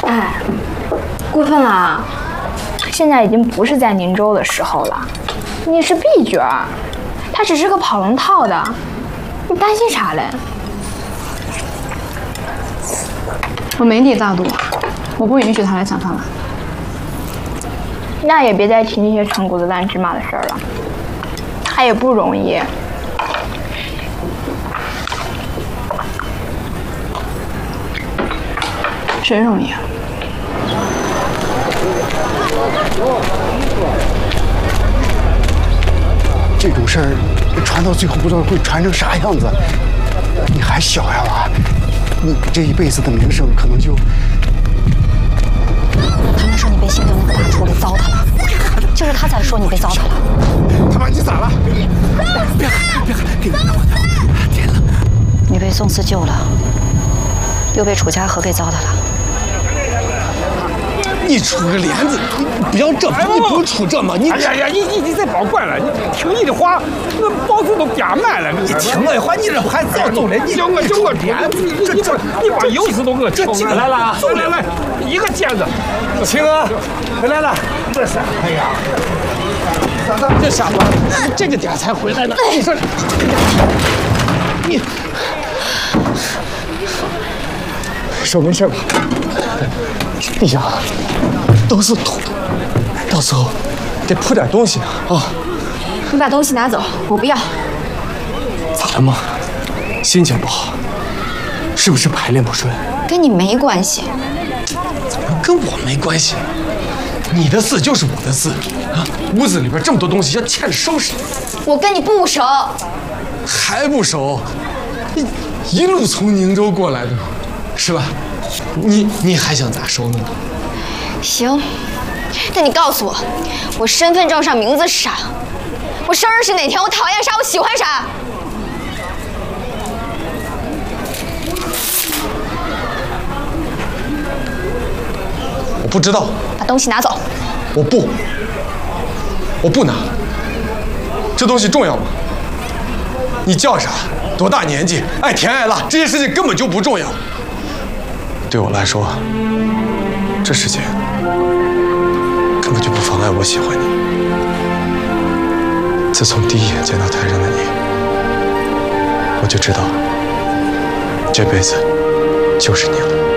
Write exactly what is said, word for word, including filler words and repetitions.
哎，过分了！现在已经不是在宁州的时候了，你是 B 角，他只是个跑龙套的，你担心啥嘞？ 我没你大度，我不允许他来抢饭碗。 那也别再提那些陈谷子烂芝麻的事儿了，他也不容易。 谁容易啊？ 这种事儿传到最后不知道会传成啥样子。你还小呀，娃，你这一辈子的名声可能就…… 他们说你被新疆那个大厨给糟蹋了，就是他才说你被糟蹋了。 他妈，你咋了？别喊，别喊，给你我的天了！ 你被宋四救了，又被楚家河给糟蹋了。 你杵个帘子，你不要这，你不用杵这嘛！你哎呀呀，你你你再别管了，你听你的话，那包子都变卖了。 你听我的话，你这不还早走了？你叫我叫我帘子，你这你把油丝都给我抽了。 来了， 走来来，一个毽子。 青哥，回来了。 这是，哎呀， 这下子这个点才回来呢。你说，你手没事吧？哎呀，都是土，到时候得铺点东西啊！ 你把东西拿走，我不要。 咋了嘛？心情不好，是不是排练不顺？ 跟你没关系。 怎么跟我没关系？你的事就是我的事啊！屋子里边这么多东西，要欠着收拾。 我跟你不熟， 还不熟？一一路从宁州过来的，是吧？你你还想咋收呢？ 行，但你告诉我，我身份证上名字是啥？我生日是哪天？我讨厌啥？我喜欢啥？ 我不知道。 把东西拿走。 我不，我不拿。这东西重要吗？你叫啥？多大年纪？爱甜爱辣，这些事情根本就不重要。对我来说，这世界根本就不妨碍我喜欢你。自从第一眼见到台上的你，我就知道这辈子就是你了。